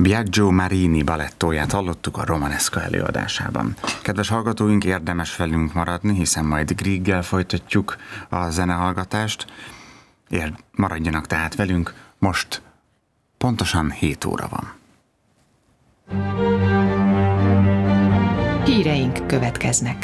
Biagio Marini balettóját hallottuk a Romanesca előadásában. Kedves hallgatóink, érdemes velünk maradni, hiszen majd Grieggel folytatjuk a zenehallgatást. Maradjanak tehát velünk, most pontosan 7 óra van. Híreink következnek.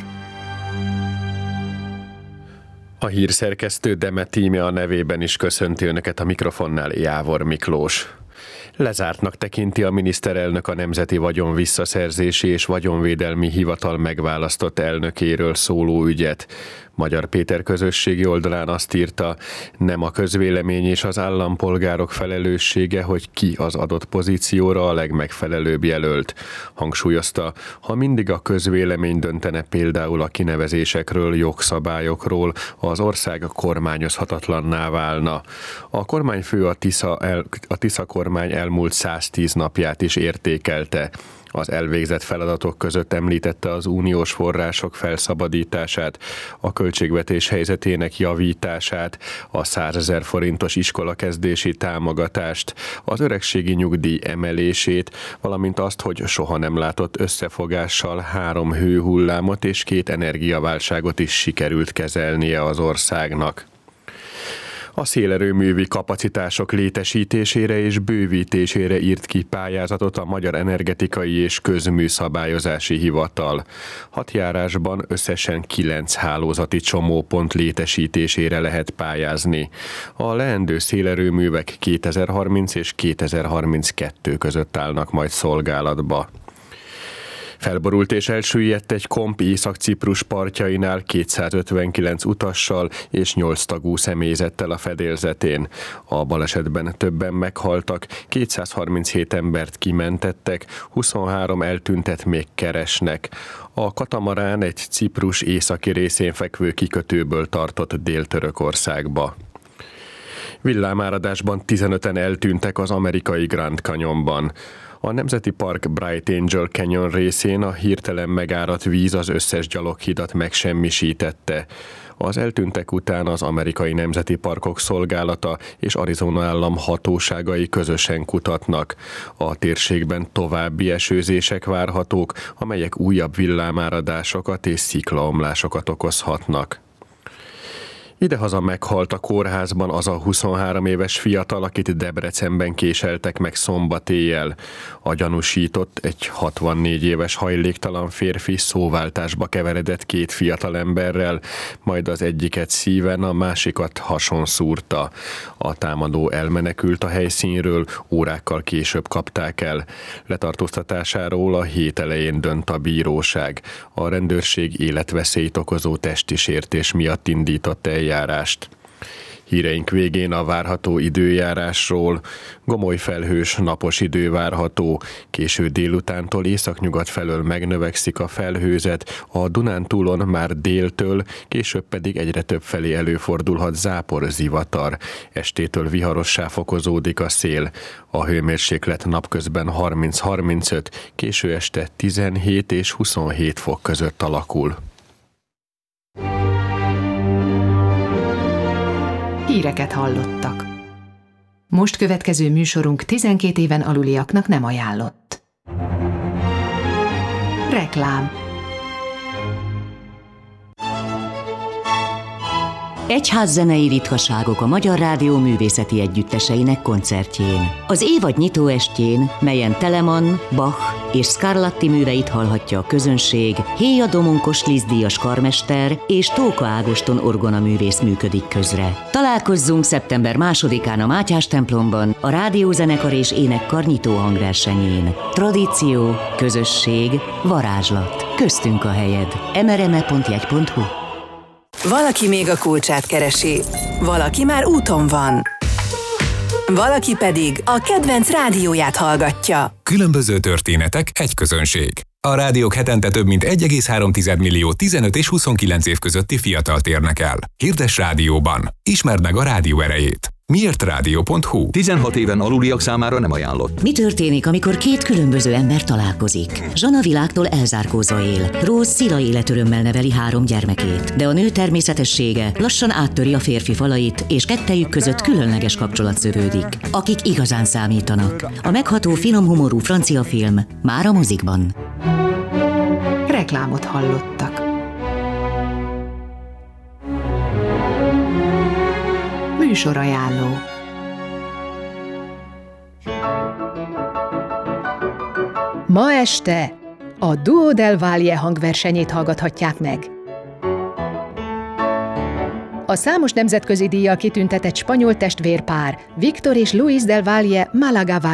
A hírszerkesztő Demet Íme a nevében is köszönti Önöket, a mikrofonnál Jávor Miklós. Lezártnak tekinti a miniszterelnök a Nemzeti Vagyon Visszaszerzési és Vagyonvédelmi Hivatal megválasztott elnökéről szóló ügyet. Magyar Péter közösségi oldalán azt írta, nem a közvélemény és az állampolgárok felelőssége, hogy ki az adott pozícióra a legmegfelelőbb jelölt. Hangsúlyozta, ha mindig a közvélemény döntene például a kinevezésekről, jogszabályokról, az ország kormányozhatatlanná válna. A kormányfő a Tisza kormány elmúlt 110 napját is értékelte. Az elvégzett feladatok között említette az uniós források felszabadítását, a költségvetés helyzetének javítását, a 100 000 forintos iskolakezdési támogatást, az öregségi nyugdíj emelését, valamint azt, hogy soha nem látott összefogással 3 hőhullámot és 2 energiaválságot is sikerült kezelnie az országnak. A szélerőművi kapacitások létesítésére és bővítésére írt ki pályázatot a Magyar Energetikai és Közműszabályozási Hivatal. 6 járásban összesen 9 hálózati csomópont létesítésére lehet pályázni. A leendő szélerőművek 2030 és 2032 között állnak majd szolgálatba. Felborult és elsüllyedt egy komp Észak-Ciprus partjainál 259 utassal és 8 tagú személyzettel a fedélzetén. A balesetben többen meghaltak, 237 embert kimentettek, 23 eltüntet még keresnek. A katamarán egy Ciprus északi részén fekvő kikötőből tartott Dél-Törökországba. Villámáradásban 15-en eltűntek az amerikai Grand Canyonban. A Nemzeti Park Bright Angel Canyon részén a hirtelen megáradt víz az összes gyaloghidat megsemmisítette. Az eltűntek után az Amerikai Nemzeti Parkok Szolgálata és Arizona állam hatóságai közösen kutatnak. A térségben további esőzések várhatók, amelyek újabb villámáradásokat és sziklaomlásokat okozhatnak. Idehaza meghalt a kórházban az a 23 éves fiatal, akit Debrecenben késeltek meg szombat éjjel. A gyanúsított, egy 64 éves hajléktalan férfi szóváltásba keveredett 2 fiatal emberrel, majd az egyiket szíven, a másikat hason szúrta. A támadó elmenekült a helyszínről, órákkal később kapták el. Letartóztatásáról a hét elején dönt a bíróság. A rendőrség életveszélyt okozó testi sértés miatt indított eljárást. Híreink végén a várható időjárásról. Gomoly felhős, napos idő várható. Késő délutántól északnyugat felől megnövekszik a felhőzet, a Dunántúlon már déltől, később pedig egyre több felé előfordulhat zápor, zivatar. Estétől viharossá fokozódik a szél. A hőmérséklet napközben 30-35, késő este 17 és 27 fok között alakul. Híreket hallottak. Most következő műsorunk 12 éven aluliaknak nem ajánlott. Reklám. Egyházzenei ritkaságok a Magyar Rádió művészeti együtteseinek koncertjén. Az évad nyitóestjén, melyen Telemann, Bach és Scarlatti műveit hallhatja a közönség, Héja Domonkos Liszt-díjas karmester és Tóka Ágoston orgonaművész működik közre. Találkozzunk szeptember 2-án a Mátyás templomban a Rádiózenekar és Énekkar nyitó hangversenyén. Tradíció, közösség, varázslat. Köztünk a helyed. mrme.jegy.hu. Valaki még a kulcsát keresi, valaki már úton van, valaki pedig a kedvenc rádióját hallgatja. Különböző történetek, egy közönség. A rádiók hetente több mint 1,3 millió 15 és 29 év közötti fiatalt érnek el. Hirdess rádióban. Ismerd meg a rádió erejét. miértradio.hu. 16 éven aluliak számára nem ajánlott. Mi történik, amikor két különböző ember találkozik? Zsana világtól elzárkózva él. Rose szila életörömmel neveli 3 gyermekét, de a nő természetessége lassan áttöri a férfi falait, és kettejük között különleges kapcsolat szövődik. Akik igazán számítanak. A megható finom humorú francia film már a mozikban. Reklámot hallottak. Műsorajánló. Ma este a Duo del Valle hangversenyét hallgathatják meg. A számos nemzetközi díjjal kitüntetett spanyol testvérpár, Victor és Luis del Valle Málaga